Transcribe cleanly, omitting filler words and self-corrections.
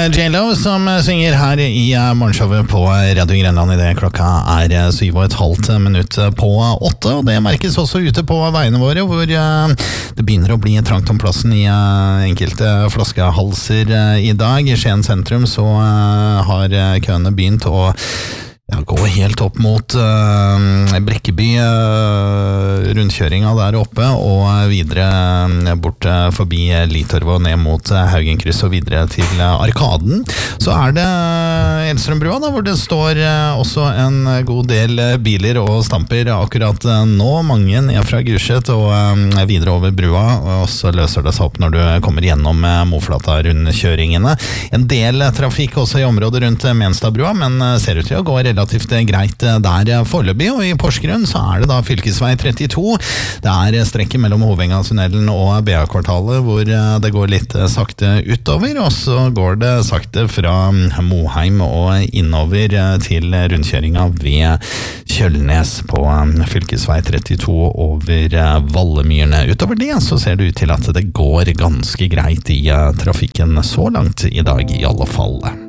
J.Lo som synger her i morgenshowet på Radio Grenland I det klokka 7,5 minutter på 8, og det merkes også ute på veiene våre, hvor det begynner å bli trangt om plassen I enkelte flaskehalser I dag. I Skien sentrum så har køene begynt å gå helt opp mot Brekkeby, rundkjøringa der oppe, og videre bort forbi Litorv og ned mot Haugenkryss og videre til Arkaden. Så det Elstrømbrua da, hvor det står også en god del biler og stamper akkurat nå, mange ned fra Gulset og videre over brua, og så løser det seg opp når du kommer gjennom Moflata rundkjøringene. En del trafikk også I området rundt Menstadbrua, men ser ut til å gå relativt greit der foreløpig, og I Porsgrunn så det da fylkesvei 32. Det strekket mellom Hovenga-tunnelen og BA-kvartalet hvor det går litt sakte utover, og så går det sakte fra Moheim og innover til rundkjøringa ved Kjølnes på fylkesvei 32 over Vallemyrene. Utover det så ser det ut til at det går ganske greit I trafikken så langt I dag I alle fall.